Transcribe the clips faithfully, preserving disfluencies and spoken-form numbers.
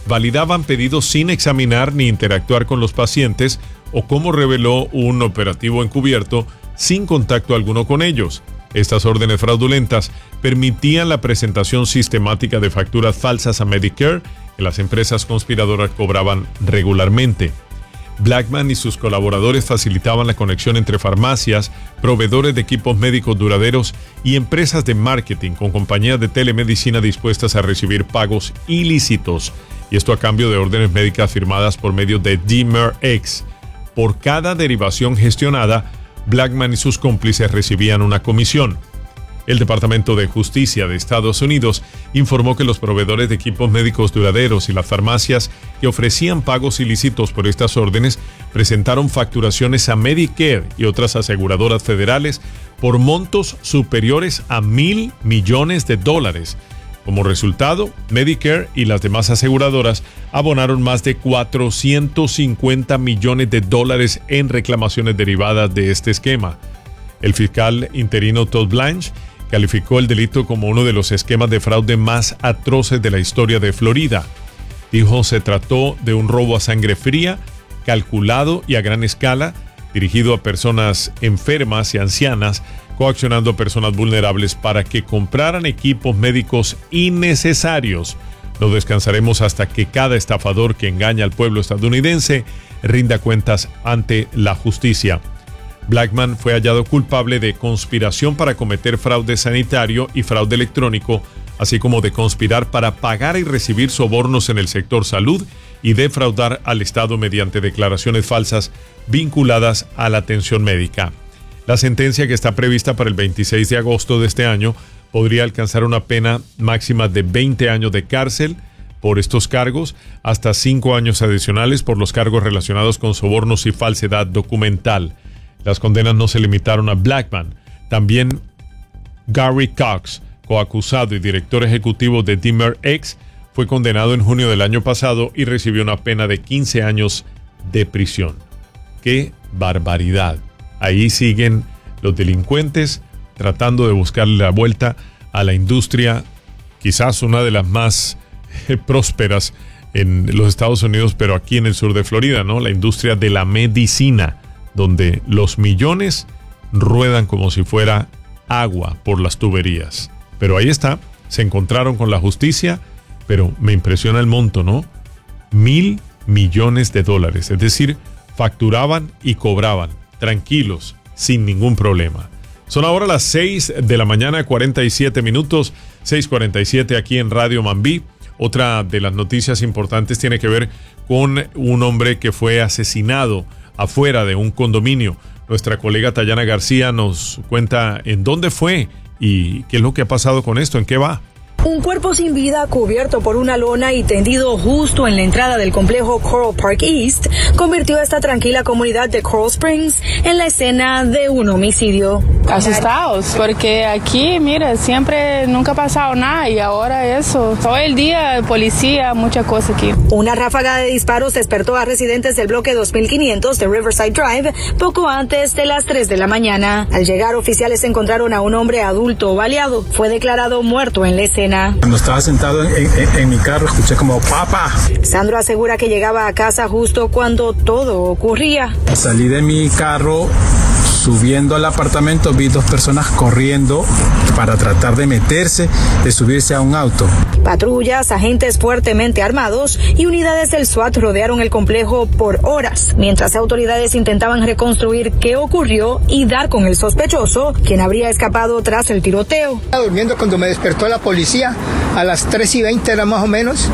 validaban pedidos sin examinar ni interactuar con los pacientes o, como reveló un operativo encubierto, sin contacto alguno con ellos. Estas órdenes fraudulentas permitían la presentación sistemática de facturas falsas a Medicare que las empresas conspiradoras cobraban regularmente. Blackman y sus colaboradores facilitaban la conexión entre farmacias, proveedores de equipos médicos duraderos y empresas de marketing con compañías de telemedicina dispuestas a recibir pagos ilícitos, y esto a cambio de órdenes médicas firmadas por medio de DimerX. Por cada derivación gestionada, Blackman y sus cómplices recibían una comisión. El Departamento de Justicia de Estados Unidos informó que los proveedores de equipos médicos duraderos y las farmacias que ofrecían pagos ilícitos por estas órdenes presentaron facturaciones a Medicare y otras aseguradoras federales por montos superiores a mil millones de dólares. Como resultado, Medicare y las demás aseguradoras abonaron más de cuatrocientos cincuenta millones de dólares en reclamaciones derivadas de este esquema. El fiscal interino Todd Blanche calificó el delito como uno de los esquemas de fraude más atroces de la historia de Florida. Dijo se trató de un robo a sangre fría, calculado y a gran escala, dirigido a personas enfermas y ancianas, coaccionando a personas vulnerables para que compraran equipos médicos innecesarios. No descansaremos hasta que cada estafador que engaña al pueblo estadounidense rinda cuentas ante la justicia. Blackman fue hallado culpable de conspiración para cometer fraude sanitario y fraude electrónico, así como de conspirar para pagar y recibir sobornos en el sector salud y defraudar al Estado mediante declaraciones falsas vinculadas a la atención médica. La sentencia, que está prevista para el veintiséis de agosto de este año, podría alcanzar una pena máxima de veinte años de cárcel por estos cargos, hasta cinco años adicionales por los cargos relacionados con sobornos y falsedad documental. Las condenas no se limitaron a Blackman. También Gary Cox, coacusado y director ejecutivo de DimerX, fue condenado en junio del año pasado y recibió una pena de quince años de prisión. ¡Qué barbaridad! Ahí siguen los delincuentes tratando de buscarle la vuelta a la industria, quizás una de las más eh, prósperas en los Estados Unidos, pero aquí en el sur de Florida, ¿no? La industria de la medicina, donde los millones ruedan como si fuera agua por las tuberías. Pero ahí está, se encontraron con la justicia, pero me impresiona el monto, ¿no? Mil millones de dólares, es decir, facturaban y cobraban, tranquilos, sin ningún problema. Son ahora las seis de la mañana, cuarenta y siete minutos, seis cuarenta y siete aquí en Radio Mambí. Otra de las noticias importantes tiene que ver con un hombre que fue asesinado afuera de un condominio. Nuestra colega Tayana García nos cuenta en dónde fue y qué es lo que ha pasado con esto, en qué va. Un cuerpo sin vida cubierto por una lona y tendido justo en la entrada del complejo Coral Park East convirtió a esta tranquila comunidad de Coral Springs en la escena de un homicidio. Asustados, porque aquí, mira, siempre nunca ha pasado nada y ahora eso. Todo el día, policía, muchas cosas aquí. Una ráfaga de disparos despertó a residentes del bloque dos mil quinientos de Riverside Drive poco antes de las tres de la mañana. Al llegar, oficiales encontraron a un hombre adulto baleado. Fue declarado muerto en la escena. Cuando estaba sentado en, en, en mi carro, escuché como ¡papá! Sandro asegura que llegaba a casa justo cuando todo ocurría. Salí de mi carro, subiendo al apartamento, vi dos personas corriendo para tratar de meterse, de subirse a un auto. Patrullas, agentes fuertemente armados y unidades del SWAT rodearon el complejo por horas, mientras autoridades intentaban reconstruir qué ocurrió y dar con el sospechoso, quien habría escapado tras el tiroteo. Estaba durmiendo cuando me despertó la policía, a las tres y veinte era más o menos,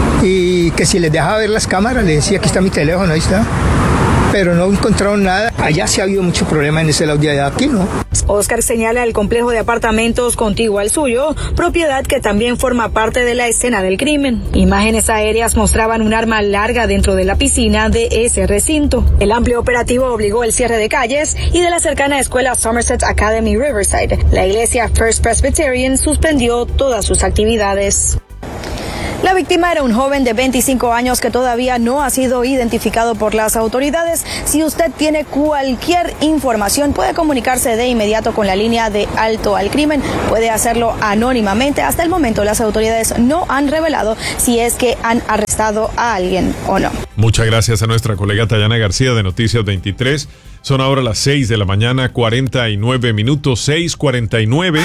y que si les dejaba ver las cámaras, le decía, aquí está mi teléfono, ahí está. Pero no encontraron nada. Allá sí ha habido mucho problema en ese lado de aquí, ¿no? Oscar señala el complejo de apartamentos contiguo al suyo, propiedad que también forma parte de la escena del crimen. Imágenes aéreas mostraban un arma larga dentro de la piscina de ese recinto. El amplio operativo obligó el cierre de calles y de la cercana escuela Somerset Academy Riverside. La iglesia First Presbyterian suspendió todas sus actividades. La víctima era un joven de veinticinco años que todavía no ha sido identificado por las autoridades. Si usted tiene cualquier información, puede comunicarse de inmediato con la línea de Alto al Crimen. Puede hacerlo anónimamente. Hasta el momento las autoridades no han revelado si es que han arrestado a alguien o no. Muchas gracias a nuestra colega Tayana García de Noticias veintitrés. Son ahora las seis de la mañana, cuarenta y nueve minutos, seis cuarenta y nueve.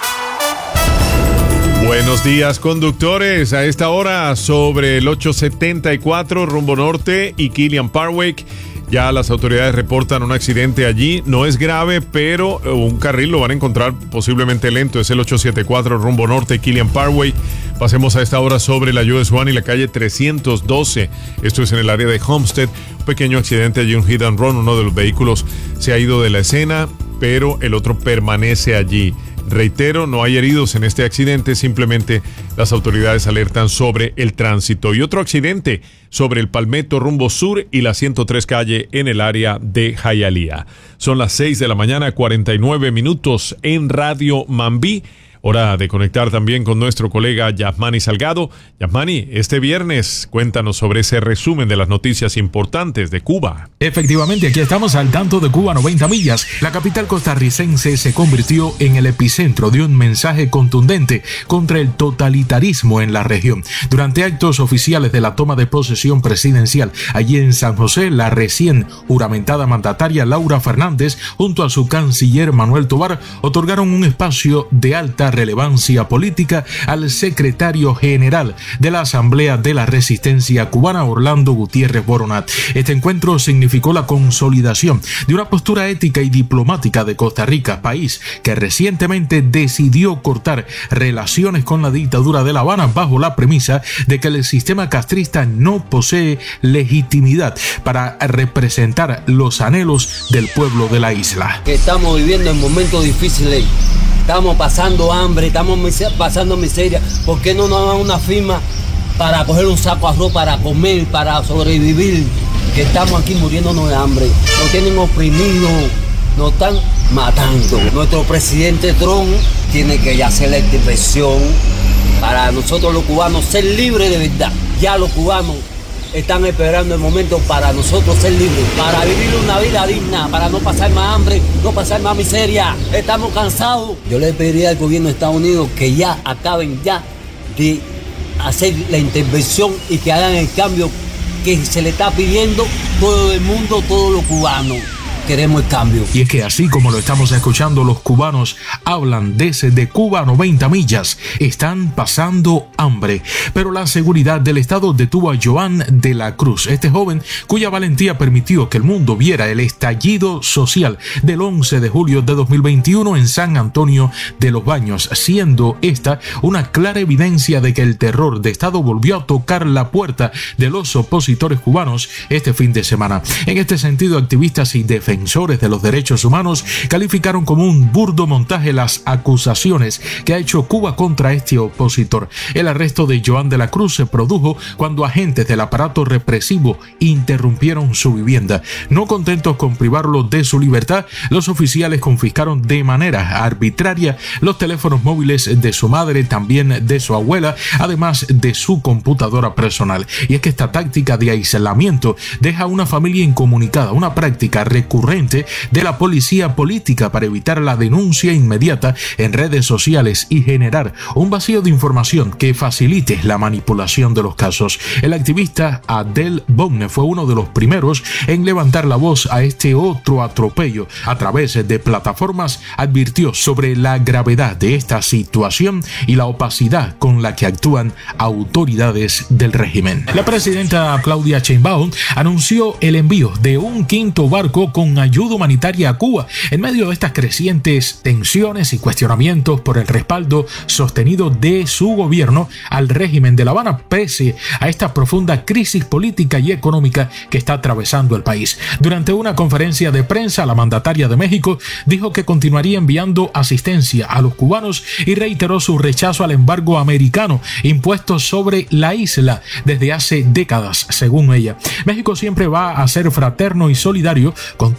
Buenos días, conductores. A esta hora sobre el ochocientos setenta y cuatro rumbo norte y Killian Parkway. Ya las autoridades reportan un accidente allí. No es grave, pero un carril lo van a encontrar posiblemente lento. Es el ochocientos setenta y cuatro rumbo norte, Killian Parkway. Pasemos a esta hora sobre la U S uno y la calle trescientos doce. Esto es en el área de Homestead. Un pequeño accidente allí, un hit and run. Uno de los vehículos se ha ido de la escena, pero el otro permanece allí. Reitero, no hay heridos en este accidente, simplemente las autoridades alertan sobre el tránsito. Y otro accidente sobre el Palmetto rumbo sur y la ciento tres calle en el área de Hialeah. Son las seis de la mañana, cuarenta y nueve minutos en Radio Mambí. Hora de conectar también con nuestro colega Yasmani Salgado. Yasmani, este viernes cuéntanos sobre ese resumen de las noticias importantes de Cuba. Efectivamente, aquí estamos al tanto de Cuba noventa millas. La capital costarricense se convirtió en el epicentro de un mensaje contundente contra el totalitarismo en la región. Durante actos oficiales de la toma de posesión presidencial allí en San José, la recién juramentada mandataria Laura Fernández junto a su canciller Manuel Tovar otorgaron un espacio de alta relevancia política al secretario general de la Asamblea de la Resistencia Cubana, Orlando Gutiérrez Boronat. Este encuentro significó la consolidación de una postura ética y diplomática de Costa Rica, país que recientemente decidió cortar relaciones con la dictadura de La Habana bajo la premisa de que el sistema castrista no posee legitimidad para representar los anhelos del pueblo de la isla. Que estamos viviendo en momentos difíciles. Estamos pasando hambre, estamos pasando miseria. ¿Por qué no nos dan una firma para coger un saco de arroz, para comer, para sobrevivir? Que estamos aquí muriéndonos de hambre. Nos tienen oprimidos, nos están matando. Nuestro presidente Trump tiene que ya hacer la intervención para nosotros los cubanos ser libres de verdad. Ya los cubanos están esperando el momento para nosotros ser libres, para vivir una vida digna, para no pasar más hambre, no pasar más miseria. Estamos cansados. Yo le pediría al gobierno de Estados Unidos que ya acaben ya de hacer la intervención y que hagan el cambio que se le está pidiendo todo el mundo, todos los cubanos. Queremos el cambio. Y es que así como lo estamos escuchando, los cubanos hablan desde Cuba noventa millas. Están pasando hambre. Pero la seguridad del Estado detuvo a Joan de la Cruz, este joven cuya valentía permitió que el mundo viera el estallido social del once de julio de dos mil veintiuno en San Antonio de los Baños, siendo esta una clara evidencia de que el terror de Estado volvió a tocar la puerta de los opositores cubanos este fin de semana. En este sentido, activistas y defensores de los derechos humanos calificaron como un burdo montaje las acusaciones que ha hecho Cuba contra este opositor. El arresto de Joan de la Cruz se produjo cuando agentes del aparato represivo interrumpieron su vivienda. No contentos con privarlo de su libertad, los oficiales confiscaron de manera arbitraria los teléfonos móviles de su madre, también de su abuela, además de su computadora personal. Y es que esta táctica de aislamiento deja a una familia incomunicada, una práctica recurrente de la policía política para evitar la denuncia inmediata en redes sociales y generar un vacío de información que facilite la manipulación de los casos. El activista Adel Bogne fue uno de los primeros en levantar la voz a este otro atropello. A través de plataformas advirtió sobre la gravedad de esta situación y la opacidad con la que actúan autoridades del régimen. La presidenta Claudia Sheinbaum anunció el envío de un quinto barco con ayuda humanitaria a Cuba en medio de estas crecientes tensiones y cuestionamientos por el respaldo sostenido de su gobierno al régimen de La Habana, pese a esta profunda crisis política y económica que está atravesando el país. Durante una conferencia de prensa, la mandataria de México dijo que continuaría enviando asistencia a los cubanos y reiteró su rechazo al embargo americano impuesto sobre la isla desde hace décadas, según ella. México siempre va a ser fraterno y solidario con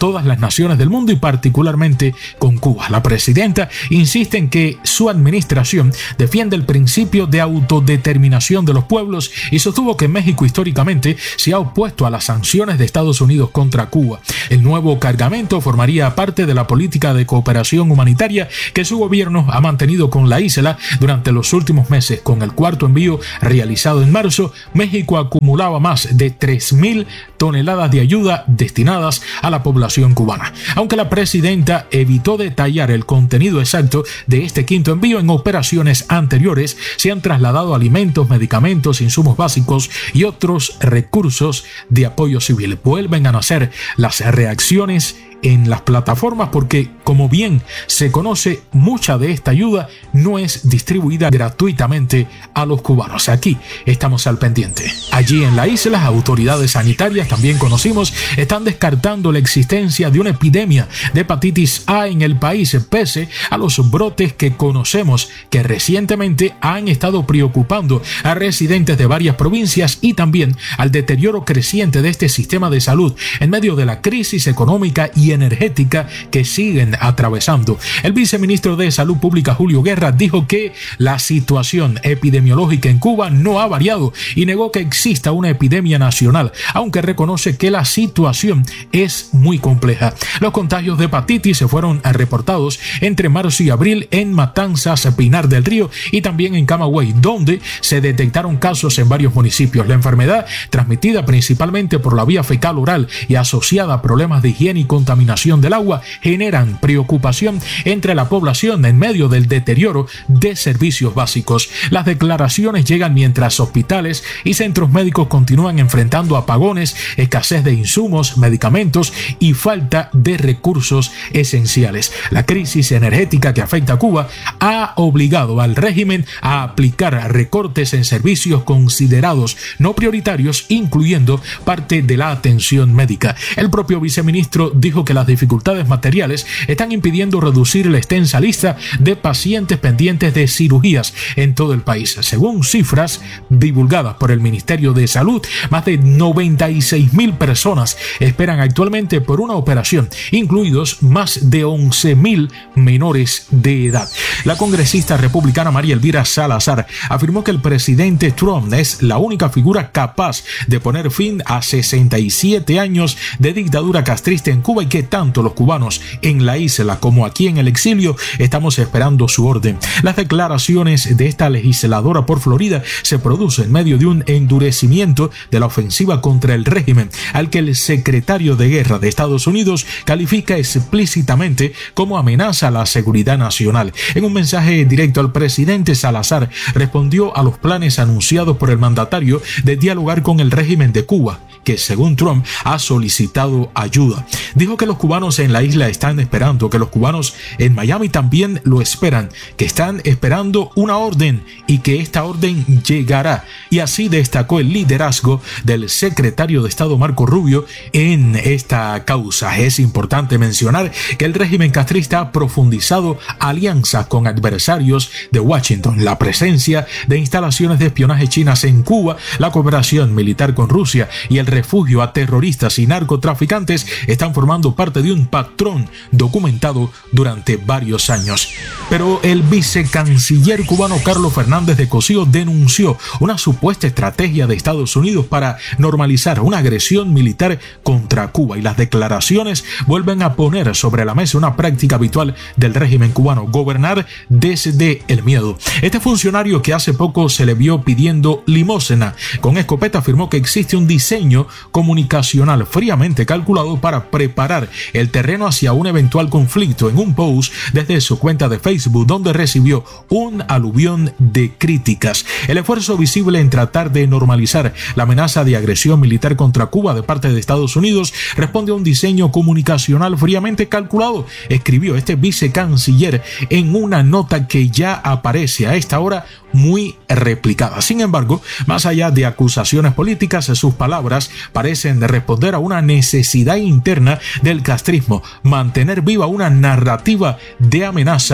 todas las naciones del mundo y particularmente con Cuba. La presidenta insiste en que su administración defiende el principio de autodeterminación de los pueblos y sostuvo que México históricamente se ha opuesto a las sanciones de Estados Unidos contra Cuba. El nuevo cargamento formaría parte de la política de cooperación humanitaria que su gobierno ha mantenido con la isla durante los últimos meses. Con el cuarto envío realizado en marzo, México acumulaba más de tres mil toneladas de ayuda destinadas a la población cubana. Aunque la presidenta evitó detallar el contenido exacto de este quinto envío, en operaciones anteriores se han trasladado alimentos, medicamentos, insumos básicos y otros recursos de apoyo civil. Vuelven a nacer las reacciones en las plataformas porque, como bien se conoce, mucha de esta ayuda no es distribuida gratuitamente a los cubanos. Aquí estamos al pendiente. Allí en la isla, autoridades sanitarias, también conocimos, están descartando la existencia de una epidemia de hepatitis A en el país, pese a los brotes que conocemos que recientemente han estado preocupando a residentes de varias provincias y también al deterioro creciente de este sistema de salud en medio de la crisis económica y energética que siguen atravesando. El viceministro de Salud Pública, Julio Guerra, dijo que la situación epidemiológica en Cuba no ha variado y negó que exista una epidemia nacional, aunque reconoce que la situación es muy compleja. Los contagios de hepatitis se fueron reportados entre marzo y abril en Matanzas, Pinar del Río y también en Camagüey, donde se detectaron casos en varios municipios. La enfermedad, transmitida principalmente por la vía fecal oral y asociada a problemas de higiene y contaminación del agua, generan preocupación entre la población en medio del deterioro de servicios básicos. Las declaraciones llegan mientras hospitales y centros médicos continúan enfrentando apagones, escasez de insumos, medicamentos y falta de recursos esenciales. La crisis energética que afecta a Cuba ha obligado al régimen a aplicar recortes en servicios considerados no prioritarios, incluyendo parte de la atención médica. El propio viceministro dijo que las dificultades materiales están impidiendo reducir la extensa lista de pacientes pendientes de cirugías en todo el país. Según cifras divulgadas por el Ministerio de Salud, más de noventa y seis mil personas esperan actualmente por una operación, incluidos más de once mil menores de edad. La congresista republicana María Elvira Salazar afirmó que el presidente Trump es la única figura capaz de poner fin a sesenta y siete años de dictadura castrista en Cuba y que tanto los cubanos en la isla como aquí en el exilio estamos esperando su orden. Las declaraciones de esta legisladora por Florida se producen en medio de un endurecimiento de la ofensiva contra el régimen, al que el secretario de Guerra de Estados Unidos califica explícitamente como amenaza a la seguridad nacional. En un mensaje directo al presidente, Salazar respondió a los planes anunciados por el mandatario de dialogar con el régimen de Cuba, que según Trump ha solicitado ayuda. Dijo que los cubanos en la isla están esperando, que los cubanos en Miami también lo esperan, que están esperando una orden y que esta orden llegará. Y así destacó el liderazgo del secretario de Estado Marco Rubio en esta causa. Es importante mencionar que el régimen castrista ha profundizado alianzas con adversarios de Washington. La presencia de instalaciones de espionaje chinas en Cuba, la cooperación militar con Rusia y el refugio a terroristas y narcotraficantes están formando parte de un patrón documentado durante varios años. Pero el vicecanciller cubano Carlos Fernández de Cosío denunció una supuesta estrategia de Estados Unidos para normalizar una agresión militar contra Cuba, y las declaraciones vuelven a poner sobre la mesa una práctica habitual del régimen cubano: gobernar desde el miedo. Este funcionario, que hace poco se le vio pidiendo limosna con escopeta, afirmó que existe un diseño comunicacional fríamente calculado para preparar el terreno hacia un eventual conflicto, en un post desde su cuenta de Facebook, donde recibió un aluvión de críticas. El esfuerzo visible en tratar de normalizar la amenaza de agresión militar contra Cuba de parte de Estados Unidos responde a un diseño comunicacional fríamente calculado, escribió este vicecanciller en una nota que ya aparece a esta hora muy replicada. Sin embargo, más allá de acusaciones políticas, sus palabras parecen responder a una necesidad interna del castrismo: mantener viva una narrativa de amenaza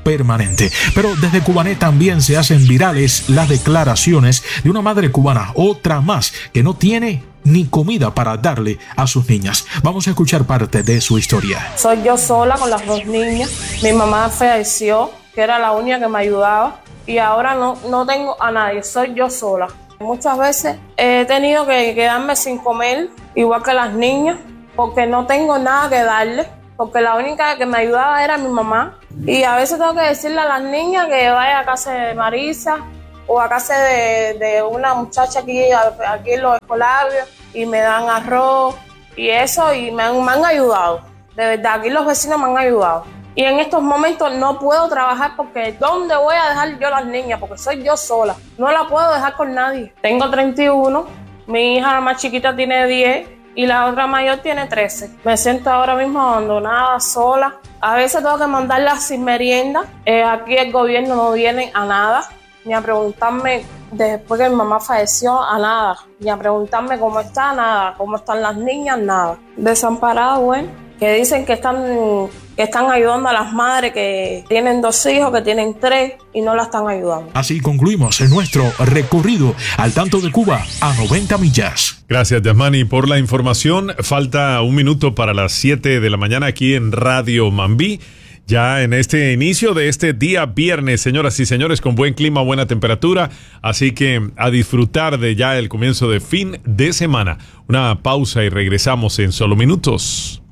permanente. Pero desde Cubanet también se hacen virales las declaraciones de una madre cubana, otra más, que no tiene ni comida para darle a sus niñas. Vamos a escuchar parte de su historia. Soy yo sola con las dos niñas. Mi mamá falleció, que era la única que me ayudaba, y ahora no, no tengo a nadie, soy yo sola. Muchas veces he tenido que quedarme sin comer, igual que las niñas, porque no tengo nada que darle, porque la única que me ayudaba era mi mamá. Y a veces tengo que decirle a las niñas que vaya a casa de Marisa o a casa de, de una muchacha aquí, aquí en los Escolapios, y me dan arroz y eso, y me han, me han ayudado. De verdad, aquí los vecinos me han ayudado. Y en estos momentos no puedo trabajar porque ¿dónde voy a dejar yo a las niñas? Porque soy yo sola, no la puedo dejar con nadie. Tengo treinta y uno, mi hija más chiquita tiene diez y la otra mayor tiene trece. Me siento ahora mismo abandonada, sola. A veces tengo que mandarla sin merienda. Eh, aquí el gobierno no viene a nada, ni a preguntarme después que mi mamá falleció, a nada. Ni a preguntarme cómo está, nada. Cómo están las niñas, nada. Desamparada, bueno, que dicen que están, que están ayudando a las madres que tienen dos hijos, que tienen tres y no la están ayudando. Así concluimos nuestro recorrido al tanto de Cuba a noventa millas. Gracias, Yasmani, por la información. Falta un minuto para las siete de la mañana aquí en Radio Mambí. Ya en este inicio de este día viernes, señoras y señores, con buen clima, buena temperatura, así que a disfrutar de ya el comienzo de fin de semana. Una pausa y regresamos en solo minutos.